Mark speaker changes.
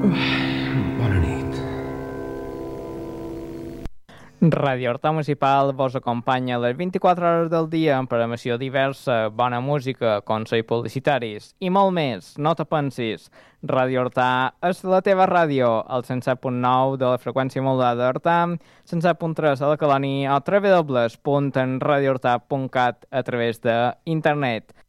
Speaker 1: Bona nit.
Speaker 2: Ràdio Horta Municipal vos acompanya a les 24 hores del dia amb programació diversa, bona música, consells publicitaris i molt més. No te pensis. Ràdio Horta és la teva ràdio, al 107.9 de la freqüència modulada d'Horta, 107.3 a la Colònia o www.radiohorta.cat a través d'internet.